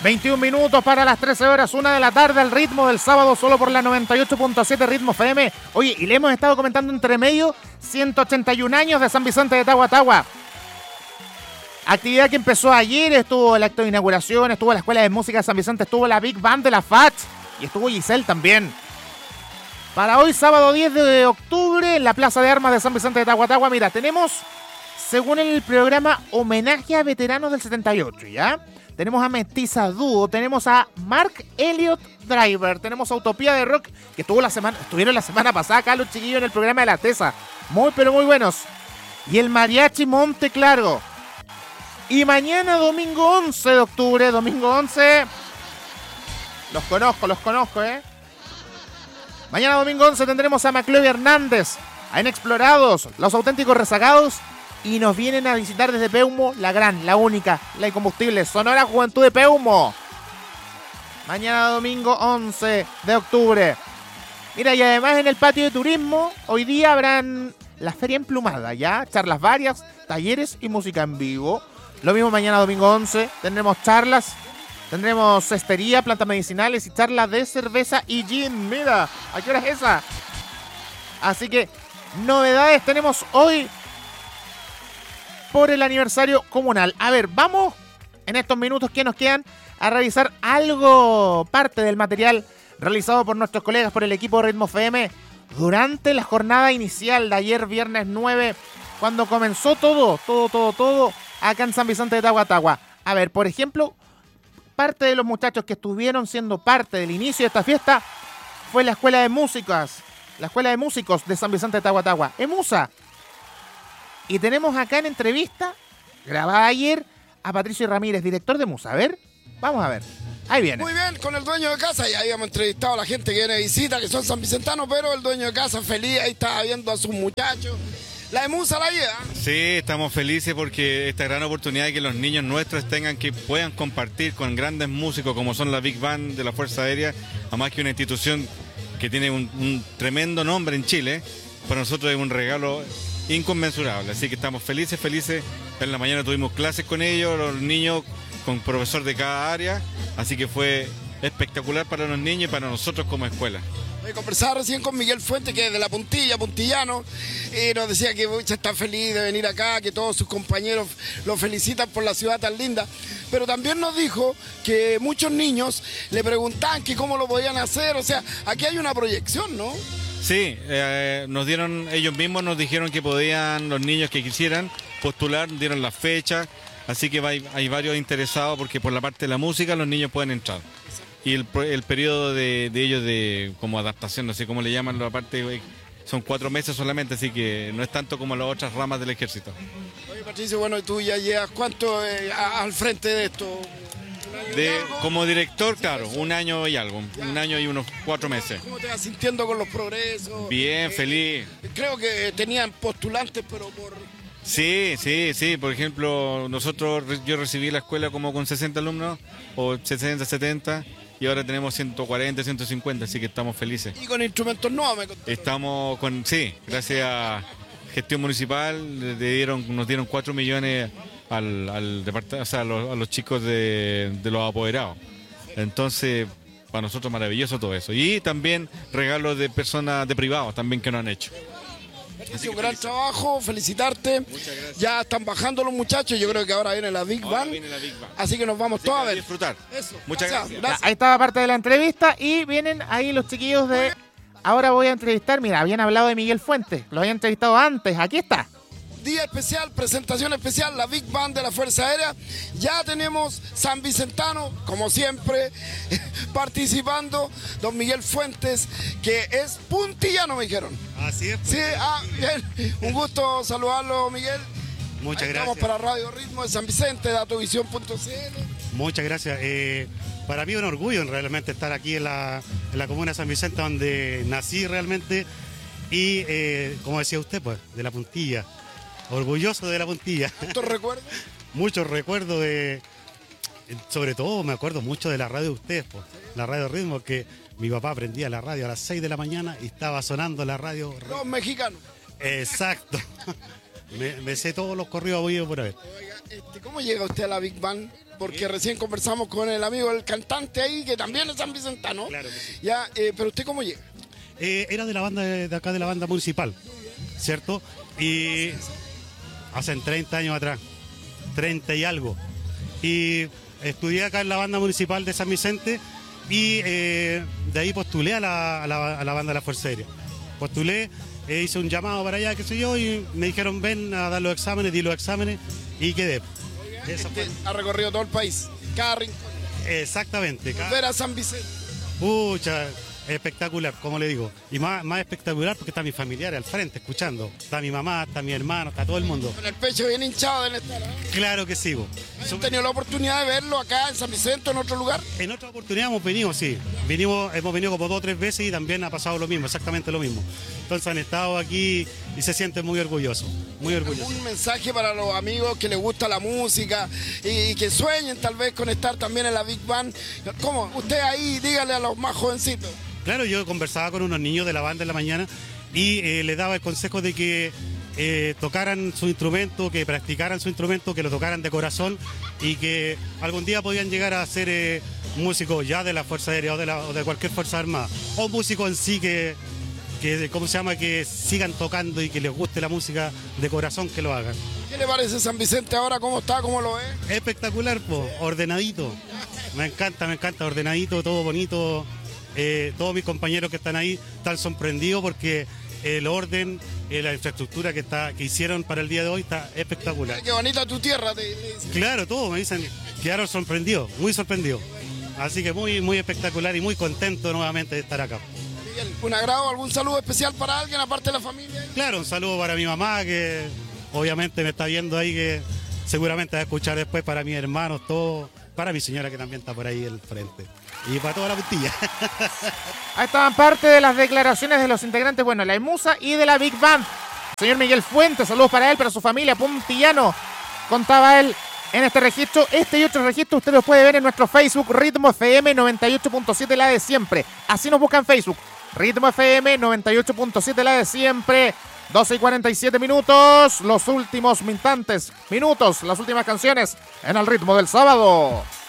21 minutos para las 13 horas, 1 de la tarde, al ritmo del sábado, solo por la 98.7 Ritmo FM. Oye, y le hemos estado comentando entre medio, 181 años de San Vicente de Tagua. Actividad que empezó ayer, estuvo el acto de inauguración, estuvo la Escuela de Música de San Vicente, estuvo la Big Band de la FAT y estuvo Giselle también. Para hoy, sábado 10 de octubre, en la Plaza de Armas de San Vicente de Tagua, mira, tenemos, según el programa, homenaje a veteranos del 78, ¿ya? Tenemos a Mestiza Dúo, tenemos a Mark Elliott Driver, tenemos a Utopía de Rock, que estuvieron la semana pasada acá los chiquillos en el programa de la Tesa. Muy, pero muy buenos. Y el Mariachi Monte Claro. Y mañana, domingo 11 de octubre, domingo 11... Los conozco, ¿eh? Mañana, domingo 11, tendremos a Maclovia Hernández, a Inexplorados, Los Auténticos Rezagados. Y nos vienen a visitar desde Peumo, la gran, la única, la incombustible, Sonora Juventud de Peumo. Mañana domingo 11 de octubre. Mira, y además en el patio de turismo, hoy día habrán la feria emplumada, ¿ya? Charlas varias, talleres y música en vivo. Lo mismo mañana domingo 11, tendremos charlas, tendremos cestería, plantas medicinales y charlas de cerveza y gin. Mira, ¿a qué hora es esa? Así que, novedades tenemos hoy por el aniversario comunal. A ver, vamos en estos minutos que nos quedan a revisar algo, parte del material realizado por nuestros colegas, por el equipo de Ritmo FM durante la jornada inicial de ayer, viernes 9, cuando comenzó todo acá en San Vicente de Tagua. A ver, por ejemplo, parte de los muchachos que estuvieron siendo parte del inicio de esta fiesta fue la Escuela de Músicos de San Vicente de Tagua, EMUSA. Y tenemos acá en entrevista, grabada ayer, a Patricio Ramírez, director de MUSA. A ver, vamos a ver. Ahí viene. Muy bien, con el dueño de casa. Ya habíamos entrevistado a la gente que viene de visita, que son sanvicentanos, pero el dueño de casa feliz, ahí estaba viendo a sus muchachos. La de MUSA la lleva. Sí, estamos felices porque esta gran oportunidad de que los niños nuestros puedan compartir con grandes músicos como son la Big Band de la Fuerza Aérea, además que una institución que tiene un tremendo nombre en Chile, para nosotros es un regalo inconmensurable, así que estamos felices. En la mañana tuvimos clases con ellos, los niños con profesor de cada área, así que fue espectacular para los niños y para nosotros como escuela. Conversaba recién con Miguel Fuente, que es de La Puntilla, puntillano, y nos decía que está feliz de venir acá, que todos sus compañeros lo felicitan por la ciudad tan linda, pero también nos dijo que muchos niños le preguntaban que cómo lo podían hacer, o sea, aquí hay una proyección, ¿no? Sí, ellos mismos nos dijeron que podían, los niños que quisieran postular, dieron la fecha, así que hay varios interesados porque por la parte de la música los niños pueden entrar. Y el periodo de ellos de como adaptación, no sé cómo le llaman la parte, son 4 meses solamente, así que no es tanto como las otras ramas del ejército. Oye, Patricio, bueno, tú ya llevas ¿cuánto al frente de esto? Como director, claro, un año y algo, un año y unos 4 meses. ¿Cómo te vas sintiendo con los progresos? Bien, feliz. Creo que tenían postulantes, pero por... Sí, por ejemplo, yo recibí la escuela como con 60 alumnos, o 60, 70, y ahora tenemos 140, 150, así que estamos felices. Y con instrumentos nuevos, me contaste. Estamos gracias a gestión municipal, nos dieron 4 millones al departamento, o sea, a los chicos de los apoderados. Entonces, para nosotros maravilloso todo eso. Y también regalos de personas de privados también que nos han hecho. Es un gran trabajo, felicitarte. Muchas gracias. Ya están bajando los muchachos, yo creo que ahora viene la Big Band. Así que nos vamos todos a ver. Disfrutar. Eso. Muchas gracias. Ahí estaba parte de la entrevista y vienen ahí los chiquillos de... Ahora voy a entrevistar, mira, habían hablado de Miguel Fuentes, lo habían entrevistado antes, aquí está. Día especial, presentación especial, la Big Band de la Fuerza Aérea. Ya tenemos San Vicentano, como siempre, participando. Don Miguel Fuentes, que es puntillano, me dijeron. Así es. Pues. Sí, bien. Un gusto saludarlo, Miguel. Muchas Ahí gracias. Estamos para Radio Ritmo de San Vicente, datovisión.cl. Muchas gracias. Para mí es un orgullo realmente estar aquí en la comuna de San Vicente, donde nací realmente. Y, como decía usted, pues, de La Puntilla. Orgulloso de La Puntilla. ¿Cuántos recuerdos? Muchos recuerdos sobre todo me acuerdo mucho de la radio de ustedes, pues, la Radio Ritmo, que mi papá prendía la radio a las 6 de la mañana y estaba sonando la radio. Los mexicanos. Exacto. Me sé todos los corridos habidos por haber. Oiga, ¿cómo llega usted a la Big Band? Porque recién conversamos con el amigo, el cantante ahí, que también es san vicentano. Claro que sí. Ya, pero ¿usted cómo llega? Era de la banda de acá, de la banda municipal, ¿cierto? Y hace 30 años atrás, 30 y algo. Y estudié acá en la banda municipal de San Vicente y de ahí postulé a la banda de la Fuerza Aérea. Postulé, hice un llamado para allá, qué sé yo, y me dijeron ven a dar los exámenes, di los exámenes y quedé. Ha recorrido todo el país, cada rincón. Exactamente. Volver a San Vicente. Pucha, espectacular, como le digo. Y más espectacular porque está mi familiar al frente, escuchando. Está mi mamá, está mi hermano, está todo el mundo. Con el pecho bien hinchado en estar. Claro que sí. ¿Han tenido la oportunidad de verlo acá en San Vicente o en otro lugar? En otra oportunidad hemos venido, sí. Hemos venido como 2 o 3 veces y también ha pasado lo mismo, exactamente lo mismo. Entonces han estado aquí y se sienten muy orgullosos, muy orgullosos. Un mensaje para los amigos que les gusta la música y que sueñen tal vez con estar también en la Big Band. ¿Cómo? Usted ahí, dígale a los más jovencitos. Claro, yo conversaba con unos niños de la banda en la mañana y les daba el consejo de que tocaran su instrumento, que practicaran su instrumento, que lo tocaran de corazón y que algún día podían llegar a ser músicos ya de la Fuerza Aérea o de cualquier Fuerza Armada, o músicos en sí que ¿cómo se llama? Que sigan tocando y que les guste la música de corazón, que lo hagan. ¿Qué le parece San Vicente ahora? ¿Cómo está? ¿Cómo lo ve? Espectacular, po, ordenadito. Me encanta, ordenadito, todo bonito. Todos mis compañeros que están ahí están sorprendidos porque el orden, la infraestructura que hicieron para el día de hoy está espectacular. Qué bonita tu tierra, Claro, todos me dicen, quedaron sorprendidos, muy sorprendidos. Así que muy, muy espectacular y muy contento nuevamente de estar acá. Miguel, un agrado, algún saludo especial para alguien aparte de la familia. Claro, un saludo para mi mamá que obviamente me está viendo ahí, que seguramente va a escuchar después, para mis hermanos, todo, para mi señora que también está por ahí al frente. Y para toda la puntilla. Ahí estaban parte de las declaraciones de los integrantes, bueno, la Emusa y de la Big Band. Señor Miguel Fuentes, saludos para él, para su familia, puntillano. Contaba él en este registro. Este y otros registros usted los puede ver en nuestro Facebook, Ritmo FM 98.7, la de siempre. Así nos buscan en Facebook, Ritmo FM 98.7, la de siempre. 12 y 47 minutos, los últimos instantes, minutos, las últimas canciones en el ritmo del sábado.